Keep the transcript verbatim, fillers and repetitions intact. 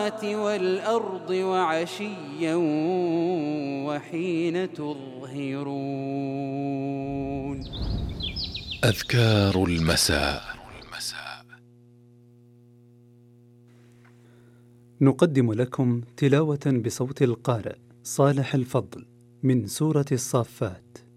والأرض وعشيا وحين تظهرون. أذكار المساء. نقدم لكم تلاوة بصوت القارئ صالح الفضل من سورة الصافات.